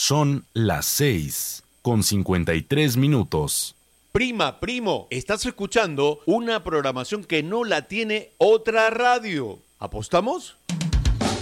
Son las 6:53. Prima, primo, estás escuchando una programación que no la tiene otra radio. ¿Apostamos?